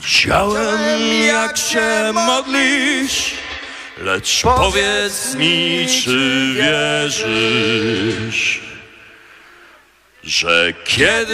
Widziałem, jak się modlisz, lecz powiedz mi, czy wierzysz, że kiedy